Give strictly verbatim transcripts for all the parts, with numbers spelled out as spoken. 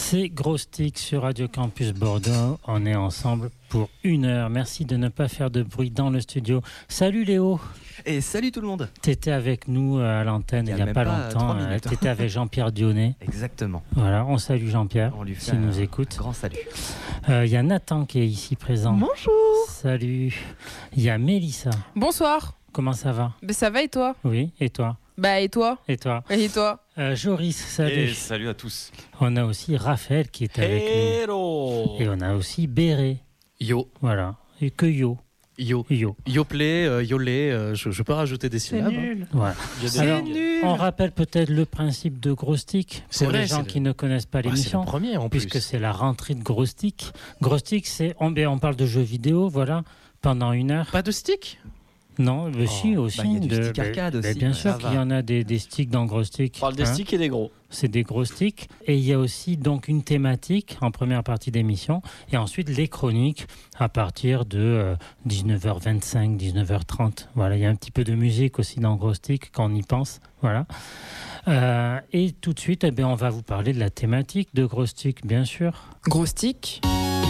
C'est Grosstick sur Radio Campus Bordeaux. On est ensemble pour une heure. Merci de ne pas faire de bruit dans le studio. Salut Léo. Et salut tout le monde. Tu étais avec nous à l'antenne il n'y a, a pas, pas longtemps. Tu étais avec Jean-Pierre Dionnet. Exactement. Voilà, on salue Jean-Pierre on lui fait s'il nous écoute. Grand salut. Il euh, y a Nathan qui est ici présent. Bonjour. Salut. Il y a Mélissa. Bonsoir. Comment ça va? Ben, ça va et toi? Oui, et toi? Bah et toi? Et toi? Et toi? euh, Joris, salut. Et salut à tous. On a aussi Raphaël qui est avec Hello. nous. Et on a aussi Béré. Yo. Voilà. Et que yo. Yo. Yo. Yoplay, euh, yolé, euh, je, je peux rajouter des syllabes. C'est nul. Voilà. C'est Alors, nul. On rappelle peut-être le principe de Grosstick pour vrai, les gens le... qui ne connaissent pas l'émission. Ouais, c'est le premier en puisque plus. c'est la rentrée de Grosstick. Grosstick, c'est on, on parle de jeux vidéo, voilà, pendant une heure. Pas de stick? Non, mais oh, si aussi. Bah, y a du de, stick arcade bah, aussi. Bien ouais, sûr qu'il y en a des, des sticks dans Grosstick. On parle des hein. sticks et des gros. C'est des gros sticks. Et il y a aussi donc une thématique en première partie d'émission. Et ensuite les chroniques à partir de euh, dix-neuf heures vingt-cinq, dix-neuf heures trente. Voilà, il y a un petit peu de musique aussi dans Grosstick quand on y pense. Voilà. Euh, et tout de suite, eh bien, on va vous parler de la thématique de Grosstick, bien sûr. Grosstick.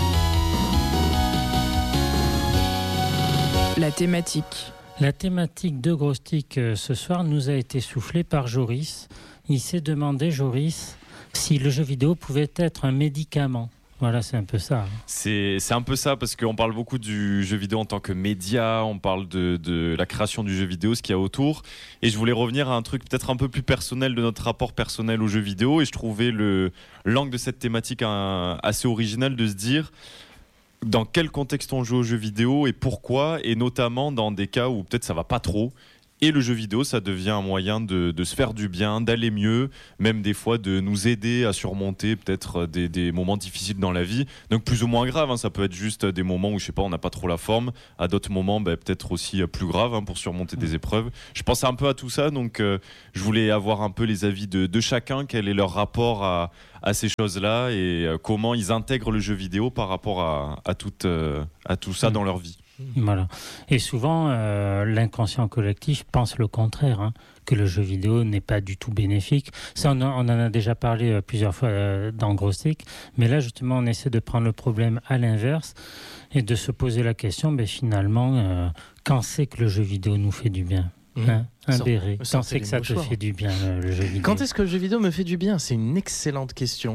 La thématique. La thématique de Grosstick euh, ce soir nous a été soufflée par Joris. Il s'est demandé, Joris, si le jeu vidéo pouvait être un médicament. Voilà, c'est un peu ça. C'est, c'est un peu ça, parce qu'on parle beaucoup du jeu vidéo en tant que média, on parle de, de la création du jeu vidéo, ce qu'il y a autour. Et je voulais revenir à un truc peut-être un peu plus personnel de notre rapport personnel au jeu vidéo. Et je trouvais le, l'angle de cette thématique un, assez original de se dire dans quel contexte on joue au jeu vidéo et pourquoi, et notamment dans des cas où peut-être ça va pas trop. Et le jeu vidéo, ça devient un moyen de, de se faire du bien, d'aller mieux, même des fois de nous aider à surmonter peut-être des, des moments difficiles dans la vie. Donc plus ou moins grave, hein, ça peut être juste des moments où je sais pas, on n'a pas trop la forme. À d'autres moments, bah, peut-être aussi plus grave hein, pour surmonter des épreuves. Je pense un peu à tout ça, donc euh, je voulais avoir un peu les avis de, de chacun, quel est leur rapport à, à ces choses-là et euh, comment ils intègrent le jeu vidéo par rapport à, à, tout, euh, à tout ça mmh. dans leur vie. Voilà. Et souvent, euh, l'inconscient collectif pense le contraire, hein, que le jeu vidéo n'est pas du tout bénéfique. Ça, on, a, on en a déjà parlé euh, plusieurs fois euh, dans Grosstick, mais là, justement, on essaie de prendre le problème à l'inverse et de se poser la question, mais finalement, euh, quand c'est que le jeu vidéo nous fait du bien? Mmh. Hein, un Sort, Béré, quand c'est que ça te fait du bien, le, le jeu vidéo? Quand est-ce que le jeu vidéo me fait du bien? C'est une excellente question.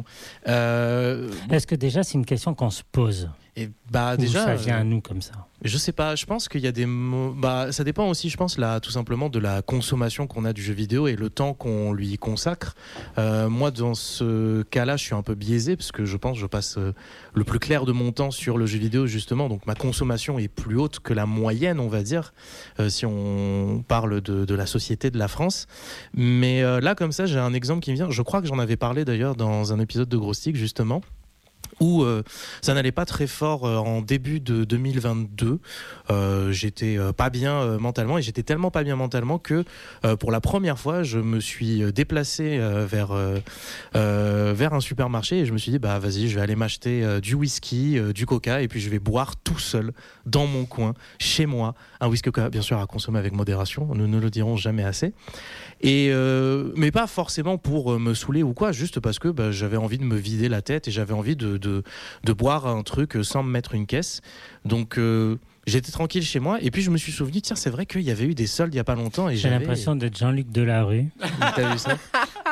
Euh... Est-ce que déjà, c'est une question qu'on se pose? Et bah Ou déjà, ça vient à nous comme ça? Je sais pas, je pense qu'il y a des mots. Bah, ça dépend aussi, je pense, là, tout simplement de la consommation qu'on a du jeu vidéo et le temps qu'on lui consacre. Euh, moi, dans ce cas-là, je suis un peu biaisé parce que je pense que je passe euh, le plus clair de mon temps sur le jeu vidéo, justement. Donc, ma consommation est plus haute que la moyenne, on va dire, euh, si on parle de, de la société de la France. Mais euh, là, comme ça, j'ai un exemple qui me vient. Je crois que j'en avais parlé d'ailleurs dans un épisode de Grosstick, justement, où euh, ça n'allait pas très fort euh, en début de deux mille vingt-deux. Euh, j'étais euh, pas bien euh, mentalement et j'étais tellement pas bien mentalement que euh, pour la première fois, je me suis déplacé euh, vers euh, euh, vers un supermarché et je me suis dit bah vas-y, je vais aller m'acheter euh, du whisky, euh, du coca et puis je vais boire tout seul dans mon coin, chez moi, un whisky coca bien sûr à consommer avec modération. Nous ne le dirons jamais assez. Et euh, mais pas forcément pour euh, me saouler ou quoi, juste parce que bah, j'avais envie de me vider la tête et j'avais envie de de, de boire un truc sans me mettre une caisse. Donc euh, j'étais tranquille chez moi et puis je me suis souvenu, tiens, c'est vrai qu'il y avait eu des soldes il y a pas longtemps et j'ai j'avais l'impression d'être Jean-Luc Delarue. T'as vu ça?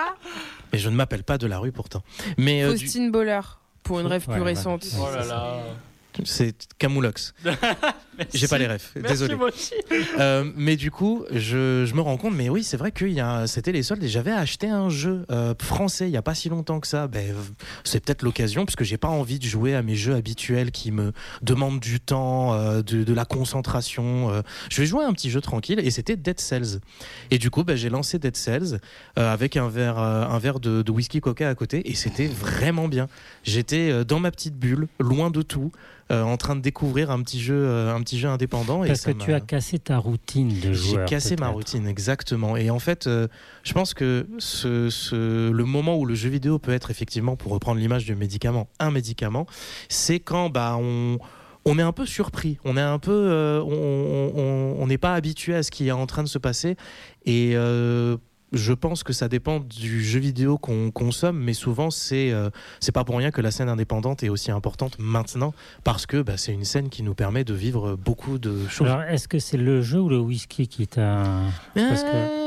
Mais je ne m'appelle pas Delarue pourtant. Mais euh, Faustine du... Boller pour une rêve ouais, plus ouais, récente. ouais, Oh là là. C'est Camoulox. J'ai pas les refs, désolé. Merci, euh, mais du coup, je, je me rends compte, mais oui, c'est vrai que y a, c'était les soldes et j'avais acheté un jeu euh, français il y a pas si longtemps que ça. Ben, c'est peut-être l'occasion parce que j'ai pas envie de jouer à mes jeux habituels qui me demandent du temps, euh, de, de la concentration. Euh. Je vais jouer à un petit jeu tranquille et c'était Dead Cells. Et du coup, ben, j'ai lancé Dead Cells euh, avec un verre, euh, un verre de, de whisky coca à côté et c'était vraiment bien. J'étais euh, dans ma petite bulle, loin de tout. Euh, en train de découvrir un petit jeu, euh, un petit jeu indépendant. Parce et ça que m'a... tu as cassé ta routine de joueur. J'ai cassé peut-être. ma routine, exactement. Et en fait, euh, je pense que ce, ce, le moment où le jeu vidéo peut être effectivement, pour reprendre l'image du médicament, un médicament, c'est quand bah, on... on est un peu surpris, on est un peu, euh, on n'est pas habitué à ce qui est en train de se passer. Et euh, je pense que ça dépend du jeu vidéo qu'on consomme, mais souvent c'est euh, c'est pas pour rien que la scène indépendante est aussi importante maintenant, parce que bah, c'est une scène qui nous permet de vivre beaucoup de choses. Alors, est-ce que c'est le jeu ou le whisky qui t'a... Parce que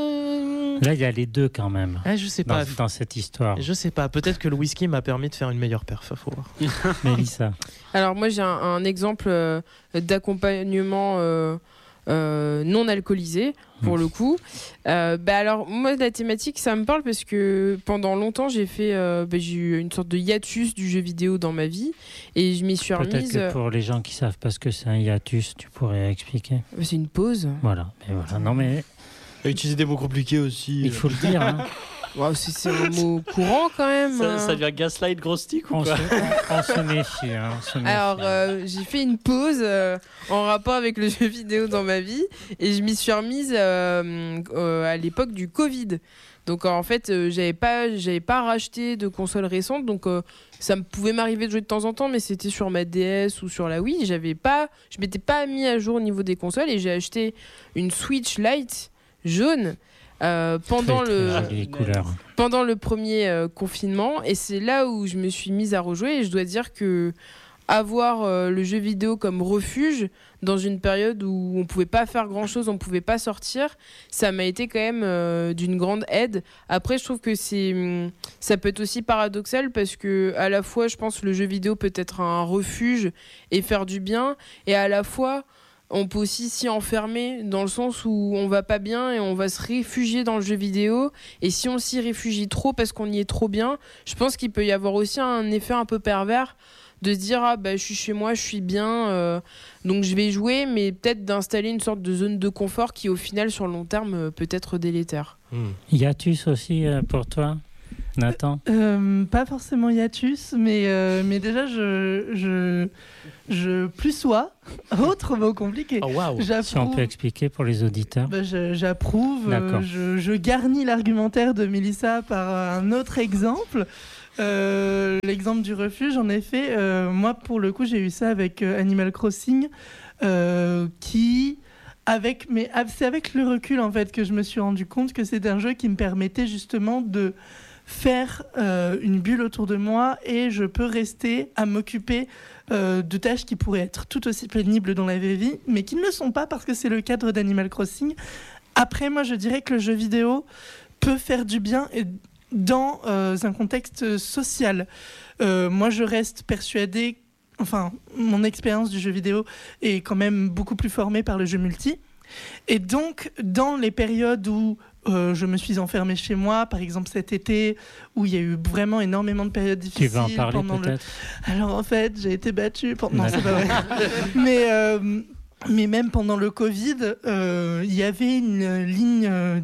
Euh, là, il y a les deux quand même, ah, je sais dans, pas. dans cette histoire. Je sais pas. Peut-être que le whisky m'a permis de faire une meilleure perf. Faut voir. Mélissa. Alors moi j'ai un, un exemple euh, d'accompagnement euh, euh, non alcoolisé pour Mmh. le coup. Euh, bah alors moi la thématique ça me parle parce que pendant longtemps j'ai fait euh, bah, j'ai eu une sorte de hiatus du jeu vidéo dans ma vie et je m'y suis Peut-être remise. que euh, pour les gens qui savent pas ce que c'est un hiatus, tu pourrais expliquer. C'est une pause. Voilà. Mais voilà. Non mais À utiliser des mots compliqués aussi. il faut le dire. Hein. Wow, c'est, c'est un mot courant quand même. Ça, hein. ça devient gaslight gros stick ou On, quoi se, on se méfie. Hein, on se méfie. Alors, euh, j'ai fait une pause euh, en rapport avec le jeu vidéo dans ma vie et je m'y suis remise euh, euh, à l'époque du Covid. Donc, en fait, euh, j'avais pas, j'avais pas racheté de console récente, donc euh, ça me pouvait m'arriver de jouer de temps en temps, mais c'était sur ma D S ou sur la Wii. J'avais pas, je m'étais pas mis à jour au niveau des consoles et j'ai acheté une Switch Lite jaune. Euh, pendant Très, le très jolie couleur. pendant le premier euh, confinement et c'est là où je me suis mise à rejouer et je dois dire que avoir euh, le jeu vidéo comme refuge dans une période où on pouvait pas faire grand chose, on pouvait pas sortir, ça m'a été quand même euh, d'une grande aide. Après je trouve que c'est hum, ça peut être aussi paradoxal parce que à la fois je pense que le jeu vidéo peut être un refuge et faire du bien et à la fois on peut aussi s'y enfermer dans le sens où on va pas bien et on va se réfugier dans le jeu vidéo et si on s'y réfugie trop parce qu'on y est trop bien, je pense qu'il peut y avoir aussi un effet un peu pervers de se dire ah bah je suis chez moi, je suis bien euh, donc je vais jouer, mais peut-être d'installer une sorte de zone de confort qui au final sur le long terme euh, peut être délétère. Hmm. Hiatus aussi euh, pour toi, Nathan? Euh, pas forcément hiatus, mais, euh, mais déjà, je, je, je plus sois. Autre mot compliqué. Oh waouh. Si on peut expliquer pour les auditeurs. Bah, je- j'approuve. euh, D'accord. je, je garnis l'argumentaire de Mélissa par un autre exemple. Euh, l'exemple du refuge, en effet, euh, moi, pour le coup, j'ai eu ça avec euh, Animal Crossing, euh, qui... Avec, mais ah, c'est avec le recul en fait que je me suis rendu compte que c'est un jeu qui me permettait justement de faire euh, une bulle autour de moi et je peux rester à m'occuper euh, de tâches qui pourraient être tout aussi pénibles dans la vraie vie, mais qui ne le sont pas parce que c'est le cadre d'Animal Crossing. Après, moi, je dirais que le jeu vidéo peut faire du bien et dans euh, un contexte social. Euh, moi, je reste persuadée. Enfin, mon expérience du jeu vidéo est quand même beaucoup plus formée par le jeu multi. Et donc, dans les périodes où euh, je me suis enfermée chez moi, par exemple cet été, où il y a eu vraiment énormément de périodes Tu difficiles. veux en parler pendant le... peut-être? Alors en fait, j'ai été battue. Pour... Non, c'est D'accord. pas vrai. mais, euh, mais même pendant le Covid, euh, il y avait une ligne... euh,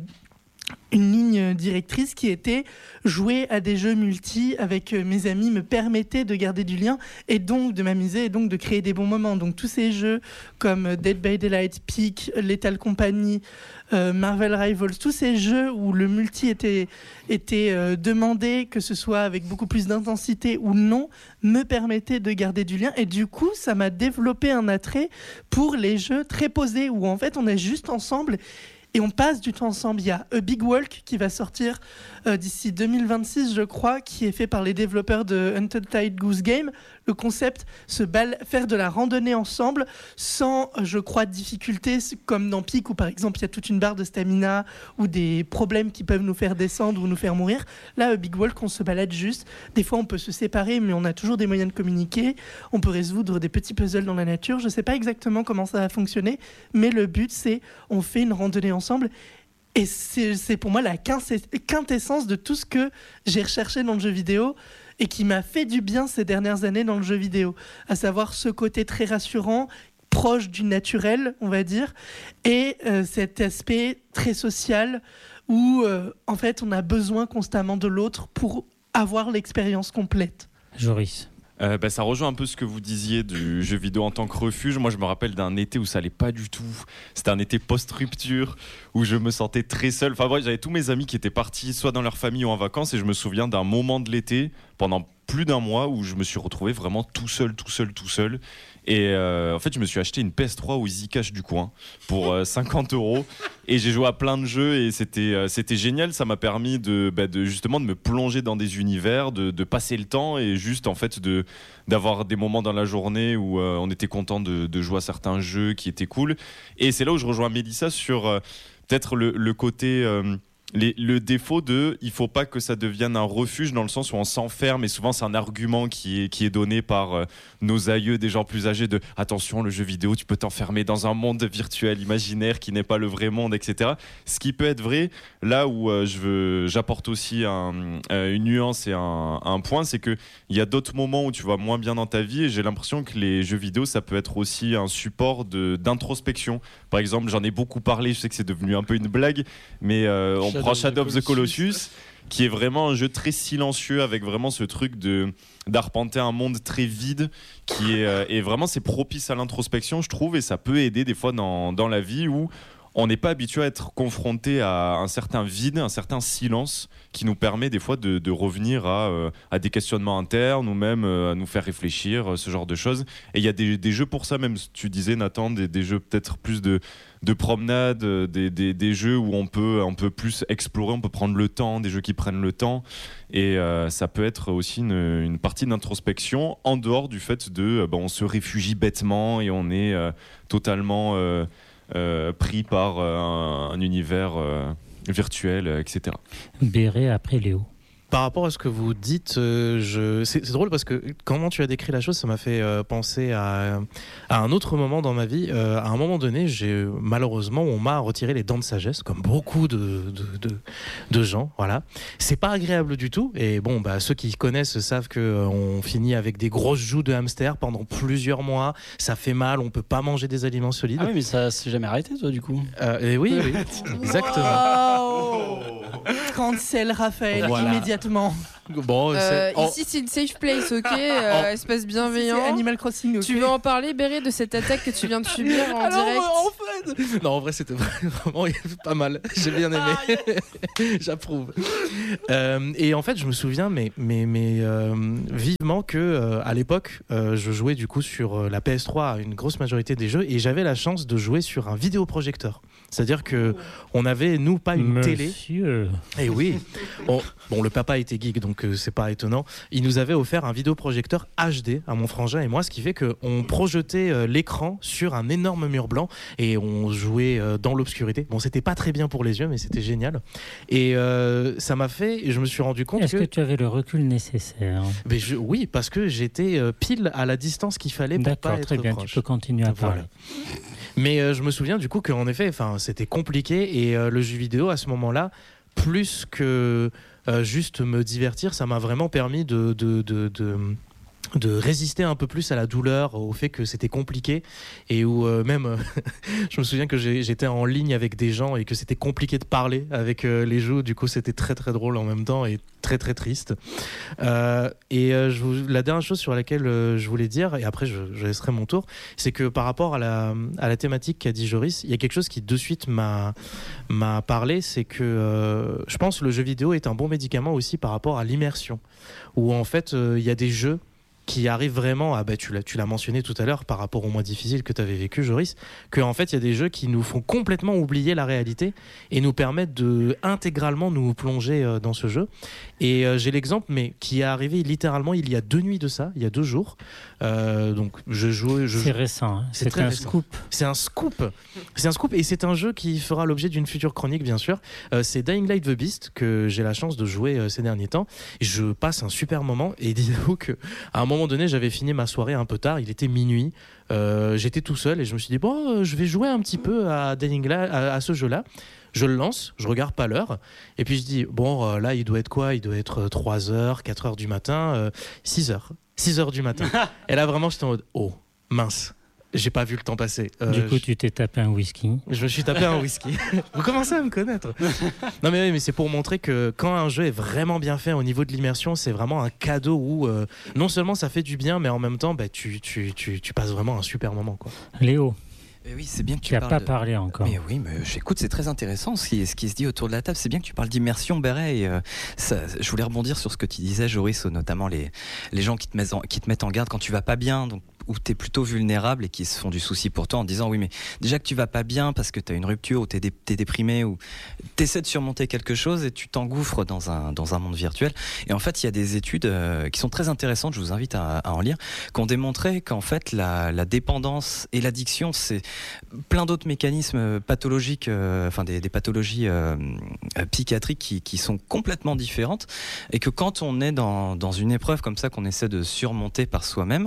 une ligne directrice qui était jouer à des jeux multi avec euh, mes amis me permettait de garder du lien et donc de m'amuser et donc de créer des bons moments. Donc tous ces jeux comme Dead by Daylight, Peak, Lethal Company, euh, Marvel Rivals, tous ces jeux où le multi était, était euh, demandé, que ce soit avec beaucoup plus d'intensité ou non, me permettaient de garder du lien et du coup ça m'a développé un attrait pour les jeux très posés où en fait on est juste ensemble et on passe du temps ensemble. Il y a A Big Walk qui va sortir euh, d'ici deux mille vingt-six, je crois, qui est fait par les développeurs de Untitled Goose Game. Le concept, se bal- faire de la randonnée ensemble sans, je crois, difficulté, comme dans Peak où par exemple il y a toute une barre de stamina ou des problèmes qui peuvent nous faire descendre ou nous faire mourir. Là, A Big Walk, on se balade juste. Des fois, on peut se séparer, mais on a toujours des moyens de communiquer. On peut résoudre des petits puzzles dans la nature. Je ne sais pas exactement comment ça va fonctionner, mais le but, c'est on fait une randonnée ensemble. Et c'est, c'est pour moi la quintessence de tout ce que j'ai recherché dans le jeu vidéo et qui m'a fait du bien ces dernières années dans le jeu vidéo, à savoir ce côté très rassurant, proche du naturel, on va dire, et euh, cet aspect très social où euh, en fait on a besoin constamment de l'autre pour avoir l'expérience complète. Joris. Euh, bah, ça rejoint un peu ce que vous disiez du jeu vidéo en tant que refuge. Moi, je me rappelle d'un été où ça allait pas du tout. C'était un été post-rupture où je me sentais très seul. Enfin, bref, j'avais tous mes amis qui étaient partis soit dans leur famille ou en vacances et je me souviens d'un moment de l'été pendant plus d'un mois où je me suis retrouvé vraiment tout seul, tout seul, tout seul. Et euh, en fait, je me suis acheté une P S trois au Easy Cash du coin pour euh, cinquante euros et j'ai joué à plein de jeux et c'était euh, c'était génial. Ça m'a permis de, bah, de justement de me plonger dans des univers, de, de passer le temps et juste en fait de d'avoir des moments dans la journée où euh, on était content de, de jouer à certains jeux qui étaient cool. Et c'est là où je rejoins Mélissa sur euh, peut-être le, le côté euh, Les, le défaut de il faut pas que ça devienne un refuge dans le sens où on s'enferme et souvent c'est un argument qui est, qui est donné par euh, nos aïeux, des gens plus âgés de attention, le jeu vidéo tu peux t'enfermer dans un monde virtuel imaginaire qui n'est pas le vrai monde, etc. Ce qui peut être vrai, là où euh, je veux, j'apporte aussi un, euh, une nuance et un, un point, c'est qu'il y a d'autres moments où tu vas moins bien dans ta vie et j'ai l'impression que les jeux vidéo ça peut être aussi un support de, d'introspection. Par exemple, j'en ai beaucoup parlé, je sais que c'est devenu un peu une blague, mais euh, on prend Shadow of the Colossus, qui est vraiment un jeu très silencieux avec vraiment ce truc de d'arpenter un monde très vide qui est euh, et vraiment c'est propice à l'introspection, je trouve, et ça peut aider des fois dans dans la vie où on n'est pas habitué à être confronté à un certain vide, un certain silence qui nous permet des fois de, de revenir à, euh, à des questionnements internes ou même euh, à nous faire réfléchir, ce genre de choses. Et il y a des, des jeux pour ça, même tu disais Nathan, des, des jeux peut-être plus de, de promenade, des, des, des jeux où on peut un peu plus explorer, on peut prendre le temps, des jeux qui prennent le temps. Et euh, ça peut être aussi une, une partie d'introspection en dehors du fait de euh, bah, on se réfugie bêtement et on est euh, totalement... Euh, Euh, pris par euh, un, un univers euh, virtuel, euh, et cetera. Béret après Léo. Par rapport à ce que vous dites, euh, je... c'est, c'est drôle parce que comment tu as décrit la chose, ça m'a fait euh, penser à, à un autre moment dans ma vie. Euh, à un moment donné, j'ai, malheureusement, on m'a retiré les dents de sagesse, comme beaucoup de, de, de, de gens. Voilà. C'est pas agréable du tout. Et bon, bah, ceux qui connaissent savent qu'on euh, finit avec des grosses joues de hamster pendant plusieurs mois. Ça fait mal, on peut pas manger des aliments solides. Ah oui, mais ça s'est jamais arrêté, toi, du coup. Euh, et oui, oui, exactement. Wow. Cancel Raphaël Voilà. immédiatement. Bon, Euh, c'est... oh, ici, c'est une safe place, ok euh, Espace C'est bienveillant. Animal Crossing. ok. Tu veux en parler, Béret, de cette attaque que tu viens de subir en Alors, direct euh, en fait, non, en vrai, c'était vraiment pas mal. J'ai bien aimé. J'approuve. Euh, et en fait, je me souviens, mais, mais, mais euh, vivement que euh, à l'époque, euh, je jouais du coup sur euh, la P S trois à une grosse majorité des jeux, et j'avais la chance de jouer sur un vidéoprojecteur. C'est-à-dire que on avait, nous, pas une télé. Monsieur. Et oui. On- bon, le papa était geek, donc euh, c'est pas étonnant. Il nous avait offert un vidéoprojecteur H D à mon frangin et moi, ce qui fait qu'on projetait euh, l'écran sur un énorme mur blanc et on jouait euh, dans l'obscurité. Bon, c'était pas très bien pour les yeux, mais c'était génial. Et euh, ça m'a fait, et je me suis rendu compte Est-ce que, que tu avais le recul nécessaire? mais je- oui, parce que j'étais euh, pile à la distance qu'il fallait pour pas D'accord, être très bien, proche. tu peux continuer à Voilà. parler. Mais euh, je me souviens du coup qu'en effet, enfin, c'était compliqué et euh, le jeu vidéo à ce moment-là, plus que euh, juste me divertir, ça m'a vraiment permis de, de, de, de, de résister un peu plus à la douleur, au fait que c'était compliqué et où euh, même, euh, je me souviens que j'ai, j'étais en ligne avec des gens et que c'était compliqué de parler avec euh, les jeux. Du coup, c'était très très drôle en même temps et très très triste. Euh, et euh, je vous- la dernière chose sur laquelle euh, je voulais dire, et après je, je laisserai mon tour, c'est que par rapport à la, à la thématique qu'a dit Joris, il y a quelque chose qui de suite m'a, m'a parlé, c'est que euh, je pense que le jeu vidéo est un bon médicament aussi par rapport à l'immersion, où en fait euh, il y a des jeux qui arrivent vraiment à, bah, tu l'as, tu l'as mentionné tout à l'heure par rapport au mois difficile que tu avais vécu, Joris, qu'en fait il y a des jeux qui nous font complètement oublier la réalité et nous permettent de intégralement nous plonger euh, dans ce jeu. Et euh, j'ai l'exemple, mais qui est arrivé littéralement il y a deux nuits de ça, il y a deux jours. Euh, donc je joue, je C'est récent, hein. C'est c'est très un récent. scoop. c'est un scoop. C'est un scoop et c'est un jeu qui fera l'objet d'une future chronique, bien sûr. Euh, c'est Dying Light The Beast que j'ai la chance de jouer euh, ces derniers temps. Je passe un super moment et dites-vous que à un moment donné, j'avais fini ma soirée un peu tard. Il était minuit. Euh, j'étais tout seul et je me suis dit bon, euh, je vais jouer un petit peu à Dying Light, à, à ce jeu-là. Je le lance, je regarde pas l'heure et puis je dis bon, euh, là il doit être quoi? Il doit être trois heures, quatre heures du matin, euh, six heures. six heures du matin. Et là vraiment j'étais en mode oh mince. J'ai pas vu le temps passer. Euh, Du coup, je- tu t'es tapé un whisky. Je me suis tapé un whisky. Vous commencez à me connaître. Non mais oui, mais c'est pour montrer que quand un jeu est vraiment bien fait au niveau de l'immersion, c'est vraiment un cadeau où euh, non seulement ça fait du bien, mais en même temps, bah, tu, tu, tu, tu passes vraiment un super moment, quoi. Léo. Et oui, c'est bien que Tu tu n'as parles pas de... parlé encore. Mais oui, mais j'écoute, c'est très intéressant ce qui, ce qui se dit autour de la table. C'est bien que tu parles d'immersion, Béret. Et, euh, ça, je voulais rebondir sur ce que tu disais, Joris, notamment les, les gens qui te, mettent en, qui te mettent en garde quand tu vas pas bien, donc où tu es plutôt vulnérable et qui se font du souci pour toi en te disant oui mais déjà que tu vas pas bien parce que tu as une rupture ou tu es dé- déprimé ou tu essaies de surmonter quelque chose et tu t'engouffres dans un, dans un monde virtuel. Et en fait il y a des études euh, qui sont très intéressantes, je vous invite à, à en lire, qui ont démontré qu'en fait la, la dépendance et l'addiction c'est plein d'autres mécanismes pathologiques, euh, enfin des, des pathologies euh, euh, psychiatriques qui, qui sont complètement différentes et que quand on est dans, dans une épreuve comme ça qu'on essaie de surmonter par soi-même,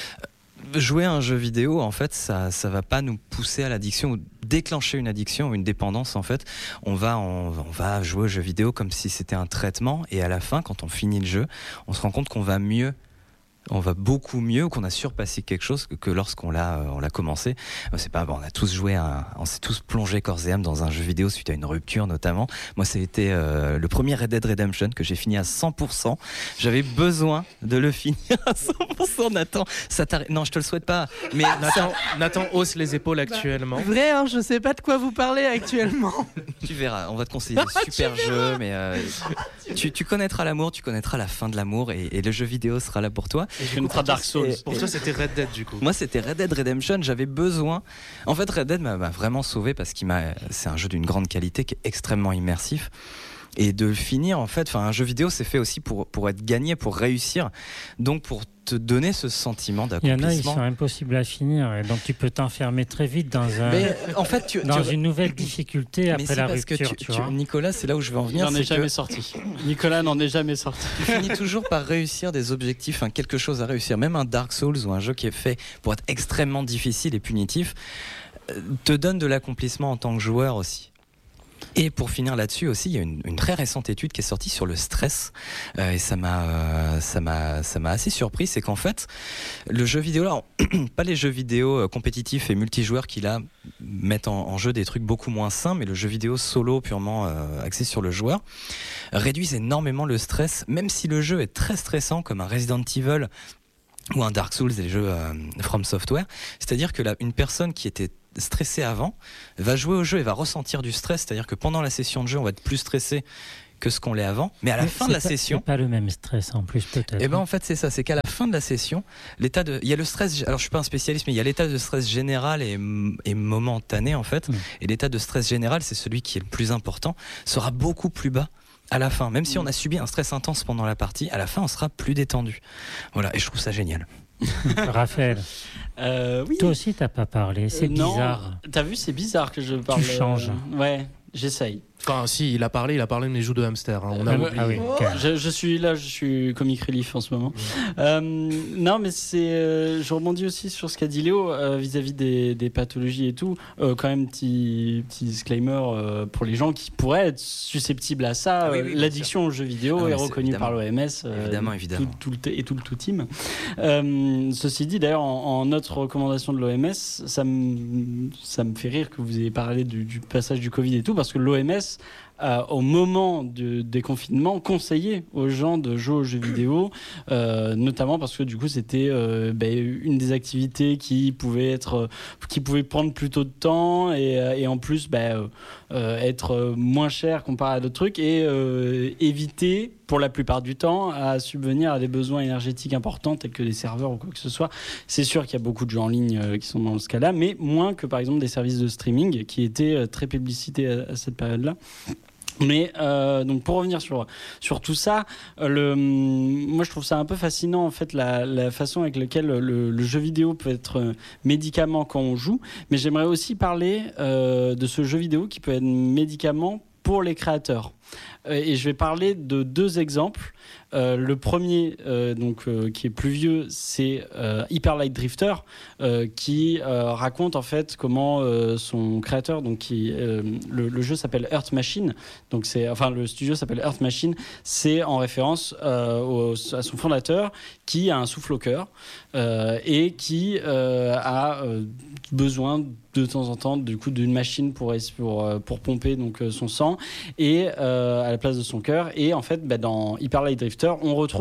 jouer à un jeu vidéo, en fait, ça, ça va pas nous pousser à l'addiction ou déclencher une addiction ou une dépendance. En fait, on va, on, on va jouer au jeu vidéo comme si c'était un traitement. Et à la fin, quand on finit le jeu, on se rend compte qu'on va mieux. On va beaucoup mieux ou qu'on a surpassé quelque chose que, que lorsqu'on l'a, on l'a commencé. C'est pas, bon, on a tous joué, à, on s'est tous plongé corps et âme dans un jeu vidéo suite à une rupture notamment. Moi, c'était euh, le premier Red Dead Redemption que j'ai fini à cent pour cent. J'avais besoin de le finir à cent pour cent. Nathan, ça t'arrête. Non, je te le souhaite pas. Mais Nathan, Nathan hausse les épaules actuellement. Vrai, hein, je sais pas de quoi vous parlez actuellement. tu verras, on va te conseiller des super jeux, mais euh, tu, tu connaîtras l'amour, tu connaîtras la fin de l'amour et, et le jeu vidéo sera là pour toi. Et je connaîtrai Dark Souls. Et- Pour toi, c'était Red Dead du coup. Moi, c'était Red Dead Redemption. J'avais besoin. En fait, Red Dead m'a, m'a vraiment sauvé parce qu'il m'a. C'est un jeu d'une grande qualité qui est extrêmement immersif. Et de le finir, en fait, enfin, un jeu vidéo, c'est fait aussi pour pour être gagné, pour réussir. Donc, pour te donner ce sentiment Il y en d'accomplissement. a, ils sont impossibles à finir, et donc tu peux t'enfermer très vite dans, un, Mais en fait, tu, dans tu- une nouvelle difficulté mais après c'est la parce que rupture. tu- Tu tu- vois. Nicolas, c'est là où je veux en Il venir. n'en c'est est jamais que sorti. Nicolas n'en est jamais sorti. tu finis toujours par réussir des objectifs, hein, quelque chose à réussir. Même un Dark Souls ou un jeu qui est fait pour être extrêmement difficile et punitif euh, te donne de l'accomplissement en tant que joueur aussi. Et pour finir là-dessus aussi, il y a une, une très récente étude qui est sortie sur le stress euh, et ça m'a, euh, ça m'a, ça m'a assez surpris. C'est qu'en fait, le jeu vidéo, là, pas les jeux vidéo euh, compétitifs et multijoueurs qui là mettent en, en jeu des trucs beaucoup moins sains, mais le jeu vidéo solo purement euh, axé sur le joueur réduisent énormément le stress, même si le jeu est très stressant, comme un Resident Evil ou un Dark Souls, des jeux euh, From Software. C'est-à-dire que là, une personne qui était stressée avant va jouer au jeu et va ressentir du stress. C'est-à-dire que pendant la session de jeu, on va être plus stressé que ce qu'on l'est avant. Mais à la Mais fin c'est de la pas- session, c'est pas le même stress en plus peut-être. eh ben en fait c'est ça, c'est qu'à la fin de la session, l'état de, il y a le stress. Alors je suis pas un spécialiste, mais il y a l'état de stress général et, et momentané en fait. Mm. Et l'état de stress général, c'est celui qui est le plus important, sera beaucoup plus bas à la fin. Même si on a subi un stress intense pendant la partie, à la fin on sera plus détendu. Voilà, et je trouve ça génial. Raphaël, Euh, oui. toi aussi t'as pas parlé, c'est Euh, non. bizarre. T'as vu, c'est bizarre que je parle. changes. euh, Ouais, j'essaye. Enfin, si, il a parlé, il a parlé de mes joues de hamster. hein. On a Ah, oublié. Ah oui, Oh. calme. Je, je suis là, je suis comic relief en ce moment. Euh, non, mais c'est, euh, je rebondis aussi sur ce qu'a dit Léo euh, vis-à-vis des, des pathologies et tout. Euh, quand même, petit, petit disclaimer euh, pour les gens qui pourraient être susceptibles à ça. Ah oui, euh, oui, bien L'addiction aux jeux vidéo Ah, est mais c'est reconnue par évidemment. l'O M S. euh, Évidemment, tout- évidemment. Tout, le t- et tout le tout team. Euh, ceci dit, d'ailleurs, en, en notre recommandation de l'O M S, ça me, ça me fait rire que vous ayez parlé du, du passage du Covid et tout, parce que l'O M S euh, au moment du déconfinement, conseillait aux gens de jouer aux jeux vidéo, euh, notamment parce que du coup c'était euh, ben, une des activités qui pouvait être, qui pouvait prendre plutôt de temps et, et en plus ben, euh, être moins cher comparé à d'autres trucs et euh, éviter pour la plupart du temps à subvenir à des besoins énergétiques importants tels que des serveurs ou quoi que ce soit. C'est sûr qu'il y a beaucoup de jeux en ligne euh, qui sont dans ce cas-là, mais moins que par exemple des services de streaming qui étaient euh, très publicités à, à cette période-là. Mais euh, donc pour revenir sur sur tout ça, euh, le, moi je trouve ça un peu fascinant en fait la, la façon avec laquelle le, le jeu vidéo peut être médicament quand on joue. Mais j'aimerais aussi parler euh, de ce jeu vidéo qui peut être médicament pour les créateurs. Euh, et je vais parler de deux exemples. Euh, le premier, euh, donc, euh, qui est plus vieux, c'est euh, Hyper Light Drifter, euh, qui euh, raconte en fait comment euh, son créateur, donc qui, euh, le, le jeu s'appelle Earth Machine, donc c'est, enfin le studio s'appelle Earth Machine, c'est en référence euh, au, à son fondateur qui a un souffle au cœur euh, et qui euh, a euh, besoin de temps en temps du coup d'une machine pour pour pour pomper donc son sang et euh, à la place de son cœur. Et en fait, bah, dans Hyper Light Drifter, on retrouve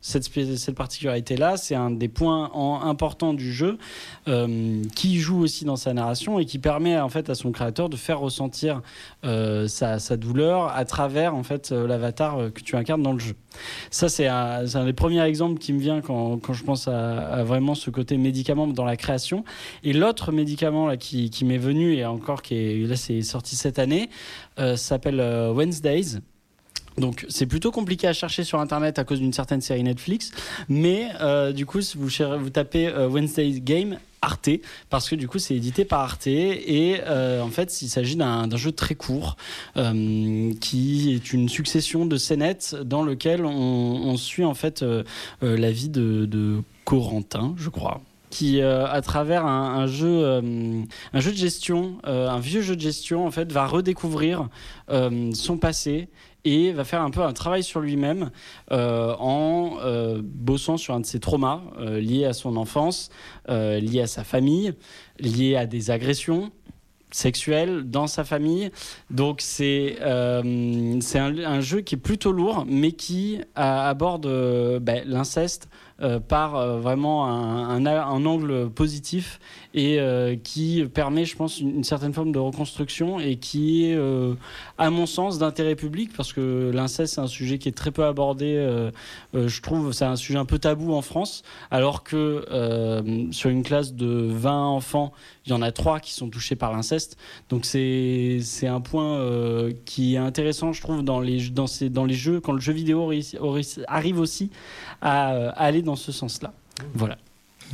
cette, cette particularité-là. C'est un des points en, importants du jeu euh, qui joue aussi dans sa narration et qui permet en fait à son créateur de faire ressentir euh, sa, sa douleur à travers en fait euh, l'avatar que tu incarnes dans le jeu. Ça, c'est un, c'est un des premiers exemples qui me vient quand, quand je pense à, à vraiment ce côté médicament dans la création. Et l'autre médicament là, qui, qui m'est venu, et encore qui est, là, c'est sorti cette année, euh, s'appelle euh, Wednesdays. Donc c'est plutôt compliqué à chercher sur internet à cause d'une certaine série Netflix, mais euh, du coup vous, vous tapez euh, Wednesday Game Arte, parce que du coup c'est édité par Arte et euh, en fait il s'agit d'un, d'un jeu très court euh, qui est une succession de scénettes dans lequel on, on suit en fait euh, euh, la vie de, de Corentin, je crois, qui euh, à travers un, un jeu euh, un jeu de gestion, euh, un vieux jeu de gestion en fait va redécouvrir euh, son passé et va faire un peu un travail sur lui-même euh, en euh, bossant sur un de ses traumas euh, liés à son enfance, euh, liés à sa famille, liés à des agressions sexuelles dans sa famille. Donc c'est, euh, c'est un, un jeu qui est plutôt lourd, mais qui a, aborde euh, bah, l'inceste euh, par euh, vraiment un, un, un angle positif et euh, qui permet, je pense, une, une certaine forme de reconstruction et qui est, euh, à mon sens, d'intérêt public, parce que l'inceste, c'est un sujet qui est très peu abordé, euh, euh, je trouve, c'est un sujet un peu tabou en France, alors que euh, sur une classe de vingt enfants, il y en a trois qui sont touchés par l'inceste. Donc c'est, c'est un point euh, qui est intéressant, je trouve, dans les, dans ces, dans les jeux, quand le jeu vidéo arrive aussi à, à aller dans ce sens-là. Voilà. Mélissa ?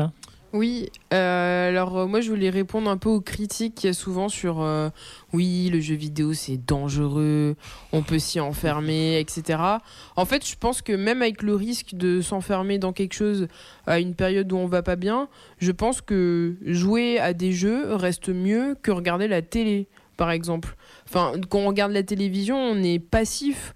Oui, euh, alors euh, moi je voulais répondre un peu aux critiques qu'il y a souvent sur euh, oui, le jeu vidéo c'est dangereux, on peut s'y enfermer, et cetera. En fait, je pense que même avec le risque de s'enfermer dans quelque chose à une période où on va pas bien, je pense que jouer à des jeux reste mieux que regarder la télé, par exemple. Enfin, quand on regarde la télévision, on est passif.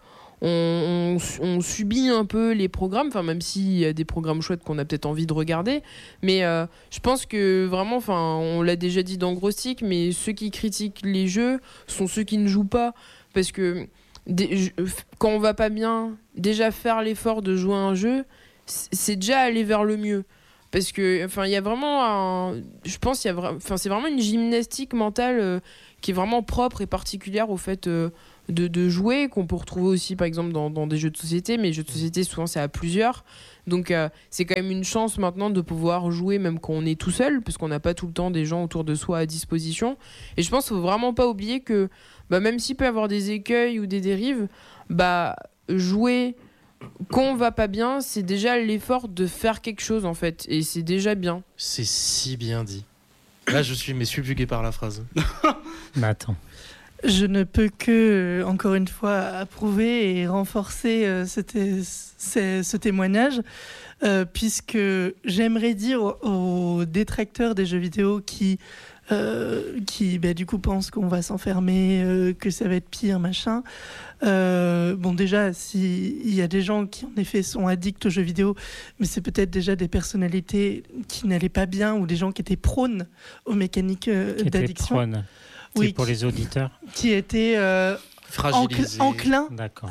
On, on, on subit un peu les programmes, enfin même s'il y a des programmes chouettes qu'on a peut-être envie de regarder, mais euh, je pense que vraiment, enfin on l'a déjà dit dans Grostic, mais ceux qui critiquent les jeux sont ceux qui ne jouent pas, parce que des, quand on va pas bien, déjà faire l'effort de jouer à un jeu, c'est déjà aller vers le mieux. Parce que, enfin, il y a vraiment un, je pense, il y a vra... enfin, c'est vraiment une gymnastique mentale euh, qui est vraiment propre et particulière au fait euh, de, de jouer, qu'on peut retrouver aussi, par exemple, dans, dans des jeux de société. Mais les jeux de société, souvent, c'est à plusieurs. Donc, euh, c'est quand même une chance maintenant de pouvoir jouer, même quand on est tout seul, parce qu'on n'a pas tout le temps des gens autour de soi à disposition. Et je pense qu'il ne faut vraiment pas oublier que, bah, même s'il peut y avoir des écueils ou des dérives, bah, jouer quand on va pas bien, c'est déjà l'effort de faire quelque chose en fait, et c'est déjà bien. C'est si bien dit. Là, je suis mais subjugué par la phrase. Mais attends. Je ne peux que, encore une fois, approuver et renforcer euh, ce, té- ce, ce témoignage, euh, puisque j'aimerais dire aux, aux détracteurs des jeux vidéo qui, euh, qui bah, du coup, pensent qu'on va s'enfermer, euh, que ça va être pire, machin. Euh, bon, déjà, s'il y a des gens qui, en effet, sont addicts aux jeux vidéo, mais c'est peut-être déjà des personnalités qui n'allaient pas bien ou des gens qui étaient prônes aux mécaniques euh, Qui était d'addiction. prône. C'est Oui, pour qui- les auditeurs. qui étaient euh, Fragilisé. encl- enclins D'accord.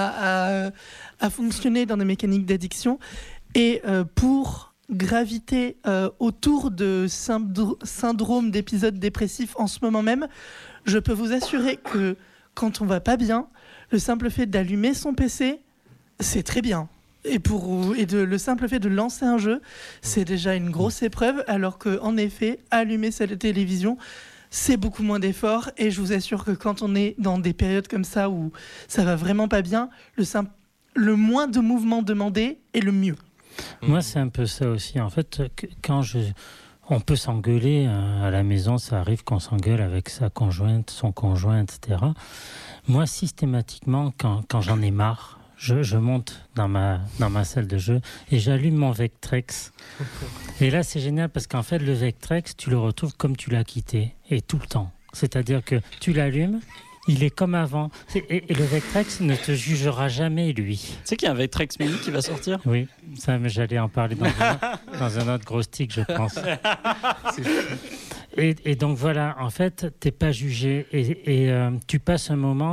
à, à, à fonctionner dans des mécaniques d'addiction et euh, pour graviter euh, autour de syndro- syndrome d'épisodes dépressifs en ce moment même, je peux vous assurer que quand on va pas bien, le simple fait d'allumer son P C, c'est très bien. Et, pour, et de, le simple fait de lancer un jeu, c'est déjà une grosse épreuve, alors qu'en effet, allumer sa télévision, c'est beaucoup moins d'efforts. Et je vous assure que quand on est dans des périodes comme ça où ça va vraiment pas bien, le, simple, le moins de mouvements demandés est le mieux. Moi, c'est un peu ça aussi. En fait, que- quand je... on peut s'engueuler euh, à la maison, ça arrive qu'on s'engueule avec sa conjointe, son conjoint, et cetera. Moi, systématiquement, quand, quand j'en ai marre, je, je monte dans ma, dans ma salle de jeu et j'allume mon Vectrex. Et là, c'est génial parce qu'en fait, le Vectrex, tu le retrouves comme tu l'as quitté, et tout le temps. C'est-à-dire que tu l'allumes, il est comme avant. Et, et- et le Vectrex ne te jugera jamais, lui. Tu sais qu'il y a un Vectrex Mini qui va sortir ? Oui, ça, mais j'allais en parler dans un, dans un autre gros stick, je pense. Et, et donc voilà, en fait, t'es pas jugé et, et euh, tu passes un moment.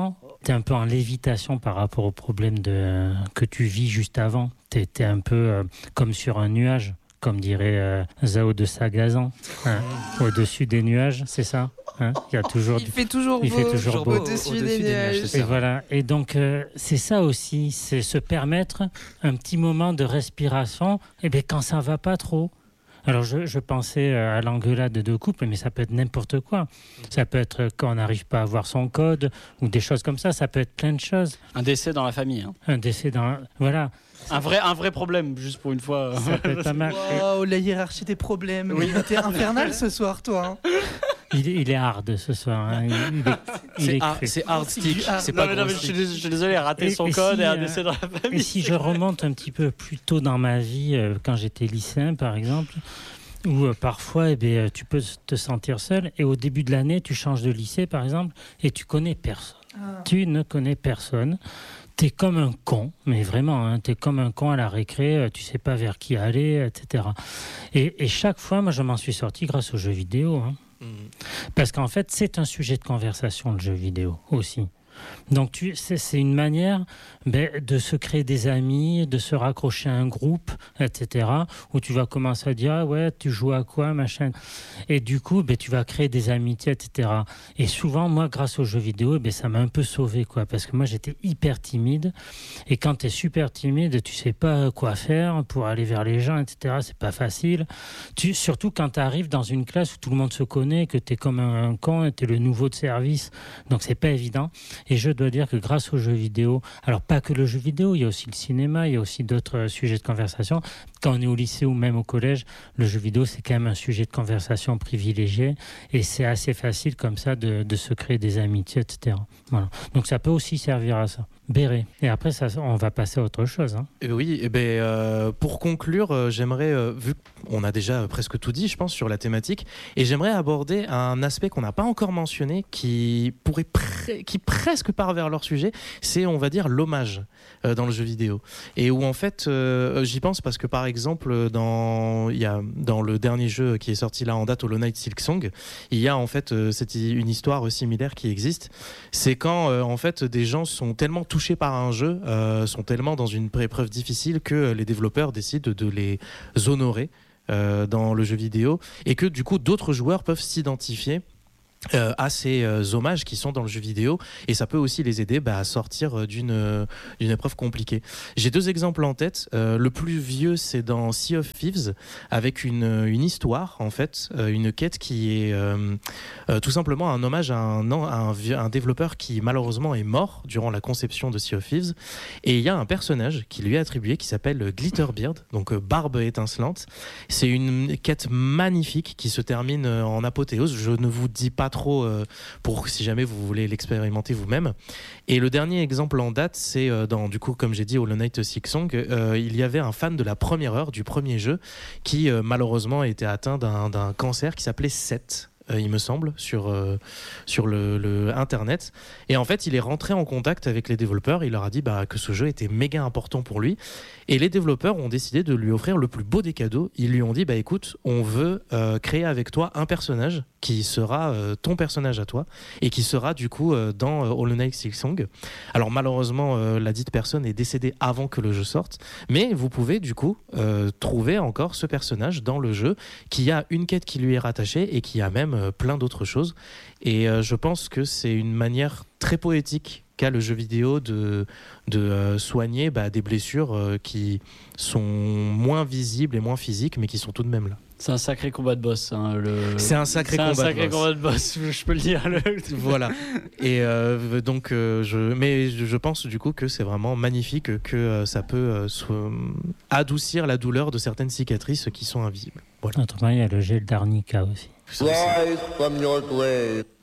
es un peu en lévitation par rapport au problème de, que tu vis juste avant. Tu es un peu euh, comme sur un nuage, comme dirait euh, Zao de Sagazan, hein, au-dessus des nuages, c'est ça hein. Il y a toujours Il fait toujours il beau, fait toujours beau. au-dessus, Au-dessus des des nuages, nuages. c'est Et ça. voilà. Et donc, euh, c'est ça aussi, c'est se permettre un petit moment de respiration et bien, quand ça va pas trop. Alors, je, je pensais à l'engueulade de deux couples, mais ça peut être n'importe quoi. Ça peut être quand on n'arrive pas à voir son code ou des choses comme ça. Ça peut être plein de choses. Un décès dans la famille. Hein. Un décès dans... Voilà. Un, vrai, un vrai problème, juste pour une fois. Ça peut être pas mal. Waouh, la hiérarchie des problèmes. Oui. T'es infernal ce soir, toi. Hein. Il, il est hard ce soir. Hein. Il, il est, il C'est est hard, cru. c'est hard stick, hard. c'est Non, pas mais non, mais gros je, suis stick. dés- je suis désolé, rater Et- son et code si, et un euh, décès dans la famille. Et si je remonte un petit peu plus tôt dans ma vie, euh, quand j'étais lycéen par exemple, où euh, parfois eh bien, tu peux te sentir seul et au début de l'année tu changes de lycée par exemple et tu connais personne. Ah. Tu ne connais personne. T'es comme un con, mais vraiment, hein, t'es comme un con à la récré, euh, tu sais pas vers qui aller, et cetera. Et, et chaque fois, moi je m'en suis sorti grâce aux jeux vidéo. Hein. Mhm. Parce qu'en fait, c'est un sujet de conversation, le jeu vidéo aussi. Donc, tu, c'est, c'est une manière ben, de se créer des amis, de se raccrocher à un groupe, et cetera. Où tu vas commencer à dire, ah ouais, tu joues à quoi, machin. Et du coup, ben, tu vas créer des amitiés, et cetera. Et souvent, moi, grâce aux jeux vidéo, ben, ça m'a un peu sauvé, quoi. Parce que moi, j'étais hyper timide. Et quand tu es super timide, tu sais pas quoi faire pour aller vers les gens, et cetera. C'est pas facile. Tu, surtout quand tu arrives dans une classe où tout le monde se connaît, que tu es comme un, un con, tu es le nouveau de service. Donc, c'est pas évident. Et je dois dire que grâce aux jeux vidéo, alors pas que le jeu vidéo, il y a aussi le cinéma, il y a aussi d'autres euh, sujets de conversation. Quand on est au lycée ou même au collège, le jeu vidéo, c'est quand même un sujet de conversation privilégié et c'est assez facile comme ça de, de se créer des amitiés, et cetera. Voilà. Donc ça peut aussi servir à ça. Béret. Et après, ça, on va passer à autre chose. Hein. Et oui, et ben, euh, pour conclure, euh, j'aimerais, euh, vu qu'on a déjà presque tout dit, je pense, sur la thématique, et j'aimerais aborder un aspect qu'on n'a pas encore mentionné, qui pourrait pre- qui presque part vers leur sujet, c'est, on va dire, l'hommage euh, dans le jeu vidéo. Et où, en fait, euh, j'y pense parce que, par exemple, dans, il y a, dans le dernier jeu qui est sorti là en date, Hollow Knight Silksong, il y a en fait euh, cette, une histoire similaire qui existe. C'est quand, euh, en fait, des gens sont tellement touchés par un jeu, euh, sont tellement dans une épreuve difficile que les développeurs décident de les honorer euh, dans le jeu vidéo et que du coup d'autres joueurs peuvent s'identifier Euh, à ces euh, hommages qui sont dans le jeu vidéo et ça peut aussi les aider bah, à sortir d'une, euh, d'une épreuve compliquée. J'ai deux exemples en tête. Euh, le plus vieux, c'est dans Sea of Thieves avec une, une histoire en fait, euh, une quête qui est euh, euh, tout simplement un hommage à un, à un, un développeur qui malheureusement est mort durant la conception de Sea of Thieves et il y a un personnage qui lui est attribué qui s'appelle Glitterbeard, donc euh, barbe étincelante. C'est une quête magnifique qui se termine euh, en apothéose. Je ne vous dis pas trop euh, pour si jamais vous voulez l'expérimenter vous-même. Et le dernier exemple en date, c'est euh, dans, du coup, comme j'ai dit, Hollow Knight Silksong, euh, il y avait un fan de la première heure du premier jeu qui euh, malheureusement était atteint d'un, d'un cancer qui s'appelait Seth. Euh, il me semble, sur, euh, sur le, le Internet. Et en fait, il est rentré en contact avec les développeurs. Il leur a dit bah, que ce jeu était méga important pour lui. Et les développeurs ont décidé de lui offrir le plus beau des cadeaux. Ils lui ont dit bah, écoute, on veut euh, créer avec toi un personnage qui sera euh, ton personnage à toi et qui sera du coup euh, dans euh, Hollow Knight Silksong. Alors malheureusement, euh, la dite personne est décédée avant que le jeu sorte. Mais vous pouvez du coup euh, trouver encore ce personnage dans le jeu qui a une quête qui lui est rattachée et qui a même plein d'autres choses et euh, je pense que c'est une manière très poétique qu'a le jeu vidéo de, de euh, soigner bah, des blessures euh, qui sont moins visibles et moins physiques mais qui sont tout de même là. C'est un sacré combat de boss. Hein, le... C'est un sacré, C'est un combat, sacré de boss. combat de boss, je peux le dire. Le... Voilà. Et euh, donc, euh, je, mais je pense du coup que c'est vraiment magnifique que euh, ça peut euh, so- adoucir la douleur de certaines cicatrices qui sont invisibles. Voilà. Autrement, il y a le gel d'arnica aussi. Rise from your grave.